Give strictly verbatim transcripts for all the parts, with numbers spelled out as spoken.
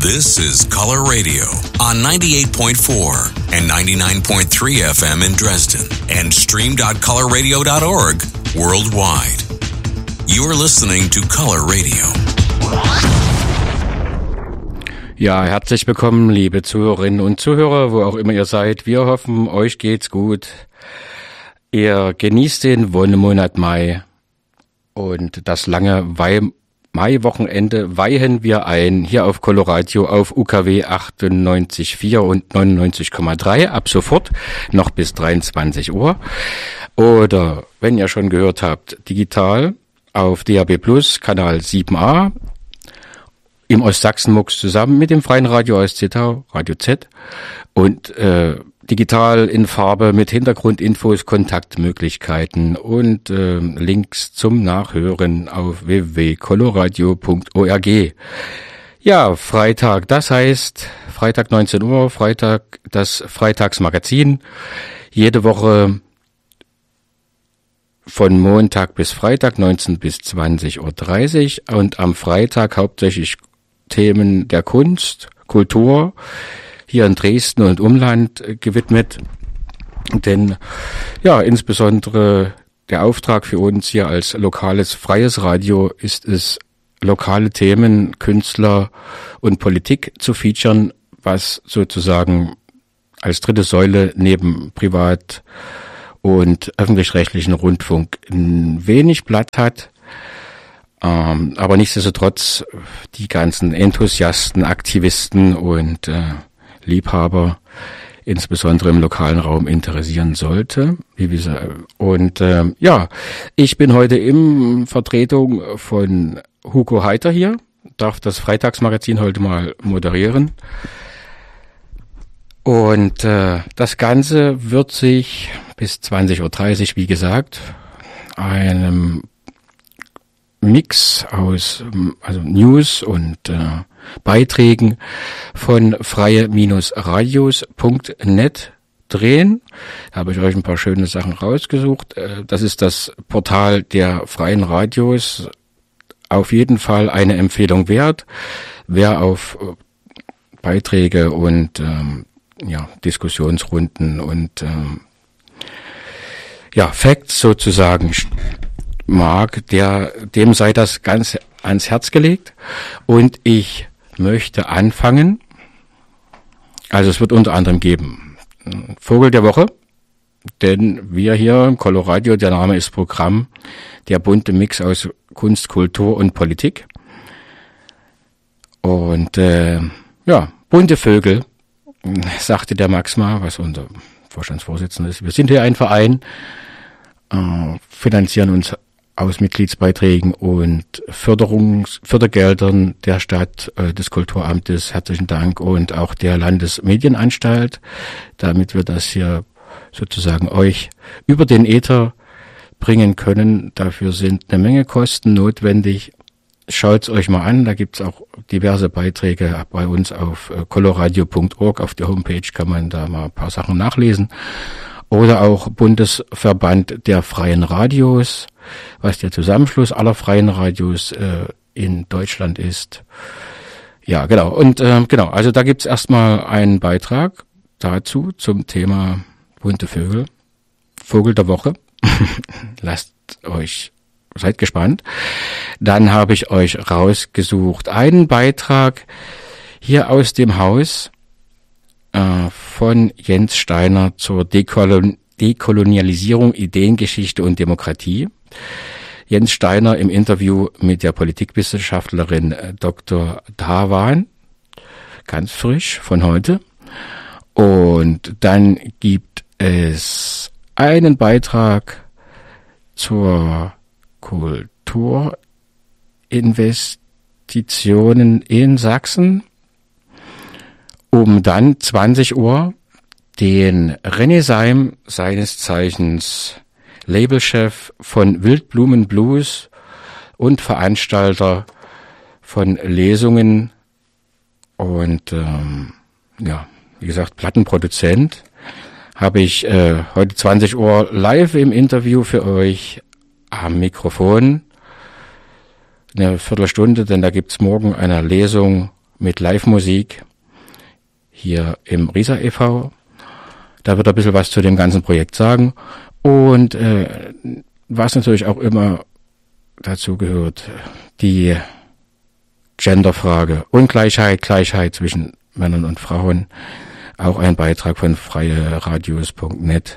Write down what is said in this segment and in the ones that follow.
This is Color Radio on ninety-eight point four and ninety-nine point three F M in Dresden and stream dot color radio dot org worldwide. You're listening to Color Radio. Ja, herzlich willkommen, liebe Zuhörerinnen und Zuhörer, wo auch immer ihr seid. Wir hoffen, euch geht's gut. Ihr genießt den Wonnemonat Mai und das lange Mai-Wochenende weihen wir ein, hier auf Coloradio auf U K W achtundneunzig Komma vier und neunundneunzig Komma drei, ab sofort noch bis dreiundzwanzig Uhr. Oder, wenn ihr schon gehört habt, digital auf D A B Plus, Kanal sieben a, im Ostsachsen-Mux zusammen mit dem Freien Radio aus Zittau, Radio Z, und äh, digital in Farbe mit Hintergrundinfos, Kontaktmöglichkeiten und äh, Links zum Nachhören auf w w w punkt coloradio punkt org. Ja, Freitag, das heißt Freitag neunzehn Uhr, Freitag das Freitagsmagazin. Jede Woche von Montag bis Freitag neunzehn bis zwanzig Uhr dreißig und am Freitag hauptsächlich Themen der Kunst, Kultur, hier in Dresden und Umland gewidmet. Denn ja, insbesondere der Auftrag für uns hier als lokales freies Radio ist es, lokale Themen, Künstler und Politik zu featuren, was sozusagen als dritte Säule neben Privat- und öffentlich-rechtlichen Rundfunk wenig Platz hat. Ähm, aber nichtsdestotrotz die ganzen Enthusiasten, Aktivisten und äh, Liebhaber insbesondere im lokalen Raum interessieren sollte. Wie wir, und äh, ja, ich bin heute in Vertretung von Hugo Heiter hier, darf das Freitagsmagazin heute mal moderieren. Und äh, das Ganze wird sich bis zwanzig Uhr dreißig, wie gesagt, einem Mix aus also News und äh, Beiträgen von freie-radios punkt net drehen. Da habe ich euch ein paar schöne Sachen rausgesucht. Äh, das ist das Portal der freien Radios. Auf jeden Fall eine Empfehlung wert. Wer auf äh, Beiträge und ähm, ja, Diskussionsrunden und ähm, ja, Facts sozusagen mag, der, dem sei das ganz ans Herz gelegt. Und ich möchte anfangen. Also es wird unter anderem geben Vogel der Woche, denn wir hier im Coloradio, der Name ist Programm, der bunte Mix aus Kunst, Kultur und Politik. Und äh, ja, bunte Vögel, sagte der Max mal, was unser Vorstandsvorsitzender ist. Wir sind hier ein Verein, äh, finanzieren uns aus Mitgliedsbeiträgen und Förderungs, Fördergeldern der Stadt, äh, des Kulturamtes, herzlichen Dank, und auch der Landesmedienanstalt, damit wir das hier sozusagen euch über den Äther bringen können. Dafür sind eine Menge Kosten notwendig. Schaut's euch mal an, da gibt's auch diverse Beiträge bei uns auf äh, coloradio punkt org. Auf der Homepage kann man da mal ein paar Sachen nachlesen. Oder auch Bundesverband der freien Radios, was der Zusammenschluss aller freien Radios äh, in Deutschland ist. Ja, genau. Und äh, genau, also da gibt's erstmal einen Beitrag dazu zum Thema bunte Vögel. Vogel der Woche. Lasst euch, seid gespannt. Dann habe ich euch rausgesucht einen Beitrag hier aus dem Haus von Jens Steiner zur Dekolon- Dekolonialisierung, Ideengeschichte und Demokratie. Jens Steiner im Interview mit der Politikwissenschaftlerin Doktor Dhawan, ganz frisch von heute. Und dann gibt es einen Beitrag zur Kulturinvestitionen in Sachsen, um dann zwanzig Uhr den René Seim, seines Zeichens Labelchef von Wildblumen Blues und Veranstalter von Lesungen und ähm, ja, wie gesagt, Plattenproduzent, habe ich äh, heute zwanzig Uhr live im Interview für euch am Mikrofon. Eine Viertelstunde, denn da gibt's morgen eine Lesung mit Live-Musik hier im Riesa e V. Da wird er ein bisschen was zu dem ganzen Projekt sagen. Und äh, was natürlich auch immer dazu gehört, die Genderfrage, Ungleichheit, Gleichheit zwischen Männern und Frauen. Auch ein Beitrag von freieradios punkt net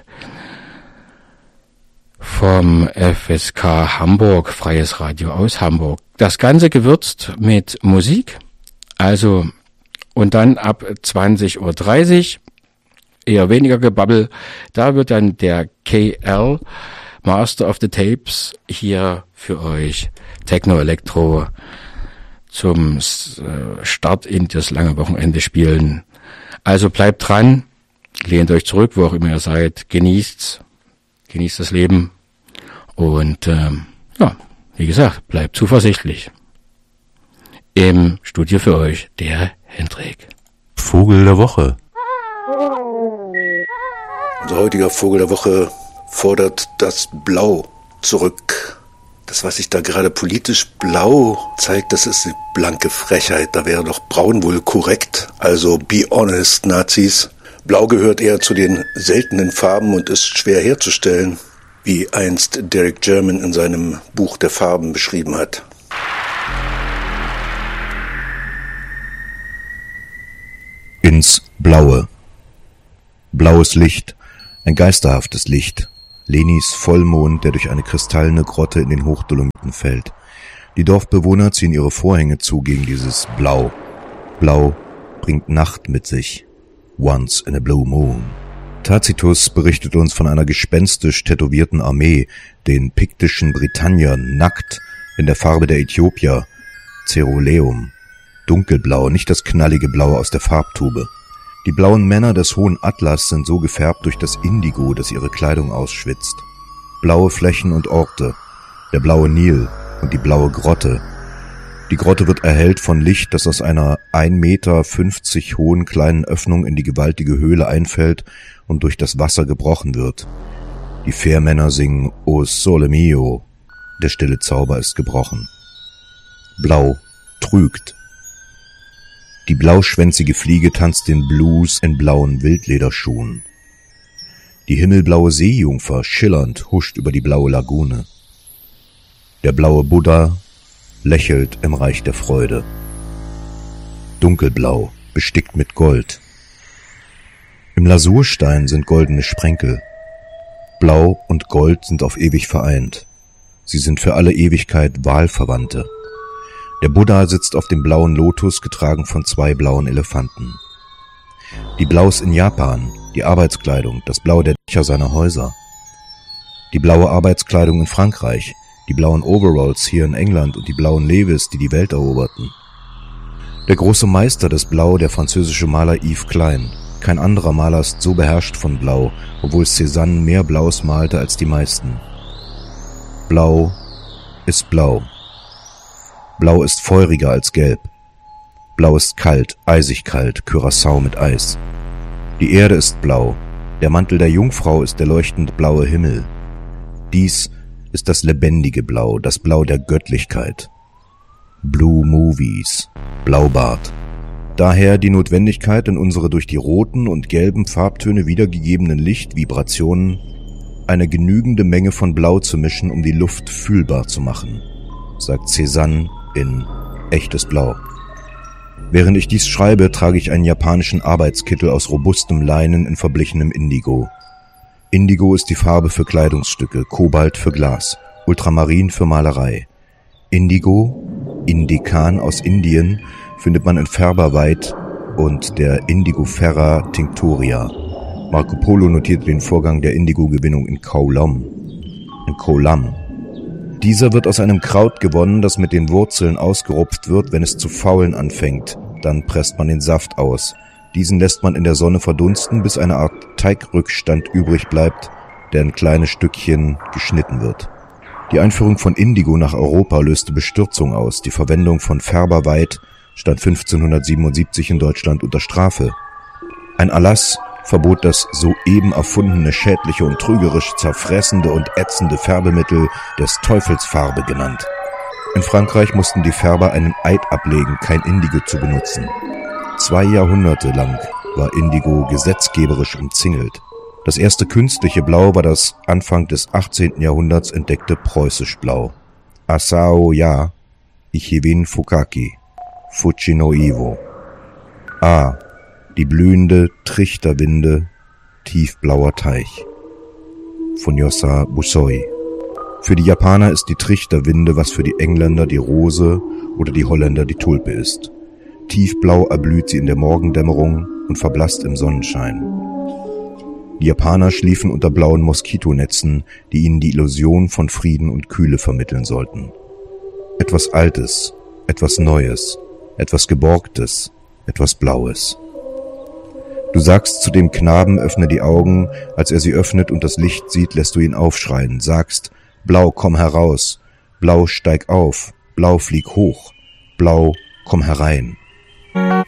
vom F S K Hamburg, Freies Radio aus Hamburg. Das Ganze gewürzt mit Musik, also und dann ab zwanzig Uhr dreißig, eher weniger Gebabbel, da wird dann der K L, Master of the Tapes, hier für euch Techno Elektro zum Start in das lange Wochenende spielen. Also bleibt dran, lehnt euch zurück, wo auch immer ihr seid, genießt's, genießt das Leben und ähm, ja, wie gesagt, bleibt zuversichtlich. Im Studio für euch der Hendrik. Vogel der Woche. Unser heutiger Vogel der Woche fordert das Blau zurück. Das, was sich da gerade politisch blau zeigt, das ist eine blanke Frechheit. Da wäre doch braun wohl korrekt. Also be honest, Nazis. Blau gehört eher zu den seltenen Farben und ist schwer herzustellen, wie einst Derek German in seinem Buch der Farben beschrieben hat. Ins Blaue. Blaues Licht, ein geisterhaftes Licht. Lenis Vollmond, der durch eine kristallene Grotte in den Hochdolomiten fällt. Die Dorfbewohner ziehen ihre Vorhänge zu gegen dieses Blau. Blau bringt Nacht mit sich. Once in a blue moon. Tacitus berichtet uns von einer gespenstisch tätowierten Armee, den piktischen Britanniern, nackt, in der Farbe der Äthiopier, Ceruleum. Dunkelblau, nicht das knallige Blau aus der Farbtube. Die blauen Männer des Hohen Atlas sind so gefärbt durch das Indigo, das ihre Kleidung ausschwitzt. Blaue Flächen und Orte, der blaue Nil und die blaue Grotte. Die Grotte wird erhellt von Licht, das aus einer ein Meter fünfzig hohen kleinen Öffnung in die gewaltige Höhle einfällt und durch das Wasser gebrochen wird. Die Fährmänner singen O Sole Mio, der stille Zauber ist gebrochen. Blau trügt. Die blauschwänzige Fliege tanzt den Blues in blauen Wildlederschuhen. Die himmelblaue Seejungfer schillernd huscht über die blaue Lagune. Der blaue Buddha lächelt im Reich der Freude. Dunkelblau, bestickt mit Gold. Im Lasurstein sind goldene Sprenkel. Blau und Gold sind auf ewig vereint. Sie sind für alle Ewigkeit Wahlverwandte. Der Buddha sitzt auf dem blauen Lotus, getragen von zwei blauen Elefanten. Die Blaus in Japan, die Arbeitskleidung, das Blau der Dächer seiner Häuser. Die blaue Arbeitskleidung in Frankreich, die blauen Overalls hier in England und die blauen Levis, die die Welt eroberten. Der große Meister des Blau, der französische Maler Yves Klein. Kein anderer Maler ist so beherrscht von Blau, obwohl Cézanne mehr Blaus malte als die meisten. Blau ist blau. Blau ist feuriger als Gelb. Blau ist kalt, eisig kalt, Curaçao mit Eis. Die Erde ist blau. Der Mantel der Jungfrau ist der leuchtend blaue Himmel. Dies ist das lebendige Blau, das Blau der Göttlichkeit. Blue Movies, Blaubart. Daher die Notwendigkeit, in unsere durch die roten und gelben Farbtöne wiedergegebenen Lichtvibrationen eine genügende Menge von Blau zu mischen, um die Luft fühlbar zu machen, sagt Cézanne in Echtes Blau. Während ich dies schreibe, trage ich einen japanischen Arbeitskittel aus robustem Leinen in verblichenem Indigo. Indigo ist die Farbe für Kleidungsstücke, Kobalt für Glas, Ultramarin für Malerei. Indigo, Indikan aus Indien, findet man in Färberweid und der Indigofera tinctoria. Marco Polo notierte den Vorgang der Indigo-Gewinnung in Kolam. In Kolam. Dieser wird aus einem Kraut gewonnen, das mit den Wurzeln ausgerupft wird, wenn es zu faulen anfängt. Dann presst man den Saft aus. Diesen lässt man in der Sonne verdunsten, bis eine Art Teigrückstand übrig bleibt, der in kleine Stückchen geschnitten wird. Die Einführung von Indigo nach Europa löste Bestürzung aus. Die Verwendung von Färberweid stand fünfzehnhundertsiebenundsiebzig in Deutschland unter Strafe. Ein Erlass verbot das soeben erfundene, schädliche und trügerisch zerfressende und ätzende Färbemittel des Teufelsfarbe genannt. In Frankreich mussten die Färber einen Eid ablegen, kein Indigo zu benutzen. Zwei Jahrhunderte lang war Indigo gesetzgeberisch umzingelt. Das erste künstliche Blau war das Anfang des achtzehnten Jahrhunderts entdeckte preußisch Blau. Asao ya, Ichiwin Fukaki, Fuchi no Iwo. A. Die blühende Trichterwinde, tiefblauer Teich. Funyosa Busoi. Für die Japaner ist die Trichterwinde, was für die Engländer die Rose oder die Holländer die Tulpe ist. Tiefblau erblüht sie in der Morgendämmerung und verblasst im Sonnenschein. Die Japaner schliefen unter blauen Moskitonetzen, die ihnen die Illusion von Frieden und Kühle vermitteln sollten. Etwas Altes, etwas Neues, etwas Geborgtes, etwas Blaues. Du sagst zu dem Knaben, öffne die Augen, als er sie öffnet und das Licht sieht, lässt du ihn aufschreien, sagst, Blau, komm heraus, Blau, steig auf, Blau, flieg hoch, Blau, komm herein.